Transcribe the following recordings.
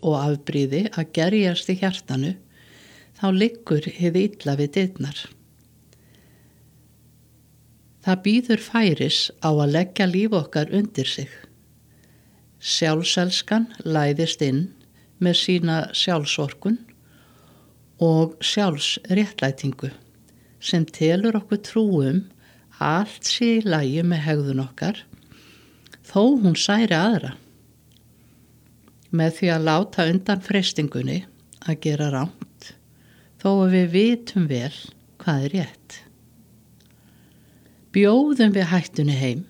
og afbrýði að gerjast í hjartanu, þá liggur hið illa við dyrnar. Það bíður færis á að leggja líf okkar undir sig. Sjálfselskan læðist inn með sína sjálfsorkun og sjálfsréttlætingu sem telur okkur trúum allt sé í lagi með hegðun okkar, þó hún særi aðra. Með því að láta undan freistingunni að gera rangt, þó að við vitum vel hvað er rétt. Bjóðum við hættunni heim.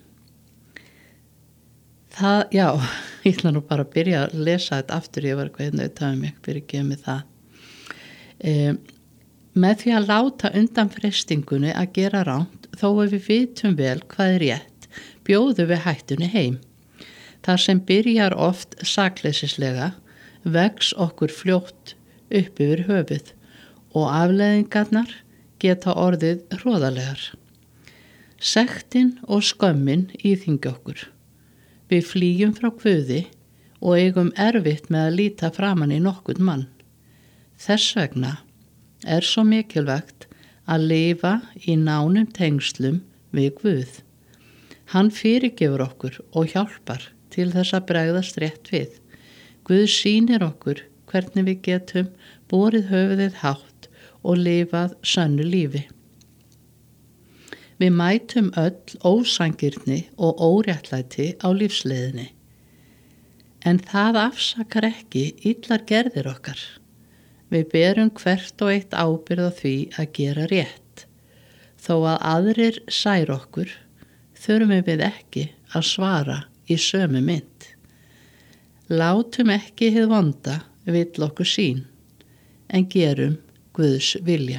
Já, ég ætla nú bara að byrja að lesa þetta aftur, ég var eitthvað nautaði mig fyrir að gefa mig það. Með því að láta undan freistingunni að gera rangt, þó að við vitum vel hvað er rétt, bjóðum við hættunni heim. Þar sem byrjar oft sakleysislega, vex okkur fljótt upp yfir höfuð og afleiðingarnar geta orðið hroðalegar. Sektin og skömmin íþyngja okkur. Við flýjum frá Guði og eigum erfitt með að líta framan í nokkurn mann. Þess vegna er svo mikilvægt að lifa í nánum tengslum við Guð. Hann fyrirgefur okkur og hjálpar til þess að bregðast rétt við. Guð sýnir okkur hvernig við getum borið höfuðið hátt og lifað sönnu lífi. Við mætum öll ósangirni og óréttlæti á lífsleiðinni. En það afsakar ekki illar gerðir okkar. Við berum hvert og eitt ábyrgð á því að gera rétt. Þó að aðrir særa okkur, þurfum við ekki að svara í sömu mynd. Látum ekki hið vonda vill okkur sín, en gerum Guðs vilja.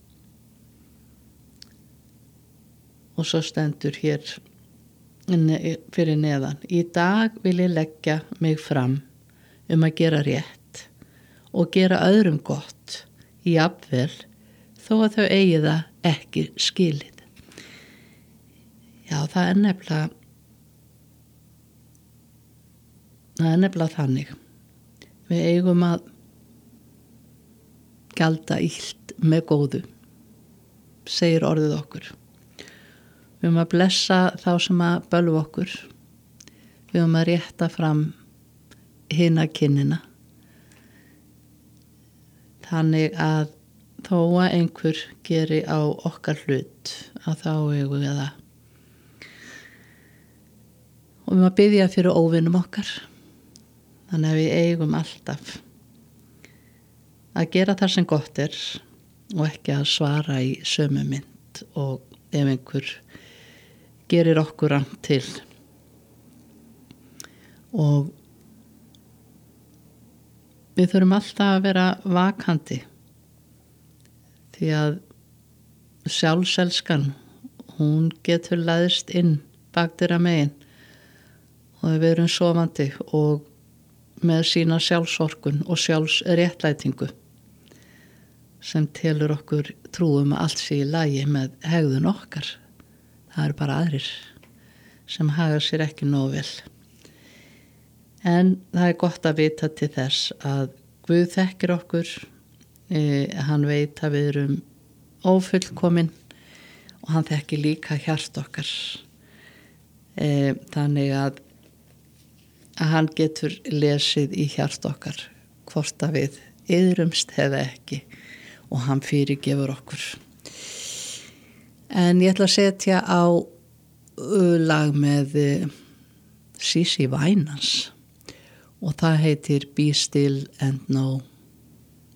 Og svo stendur hér fyrir neðan. Í dag vil ég leggja mig fram að gera rétt og gera öðrum gott, jafnvel, þó að þau eigi það ekki skilið. Já, það er nefnilega þannig. Við eigum að gjalda illt með góðu, segir orðið okkur. Við höfum að blessa þá sem að bölva okkur. Við höfum að rétta fram hina kinnina. Þannig að þó að einhver geri á okkar hlut, að þá eigum við það. Og við höfum að biðja fyrir óvinum okkar. Þannig að við eigum alltaf að gera það sem gott er og ekki að svara í sömu mynd og ef einhver gerir okkur rangt til. Og við þurfum alltaf að vera vakandi því að sjálfselskan, hún getur læðst inn bakdyra megin og við erum sofandi og með sína sjálfsorkun og sjálfsréttlætingu sem telur okkur trúum að allt sé í lagi með hegðun okkar. Það eru bara aðrir sem haga sér ekki nógu vel. En það er gott að vita til þess að Guð þekkir okkur, hann veit að við erum ófullkomin og hann þekkir líka hjart okkar. Þannig að hann getur lesið í hjart okkar hvort að við iðrumst eða ekki og hann fyrirgefur okkur. En ég ætla að setja á lag með CeCe Winans og það heitir Be Still and Know.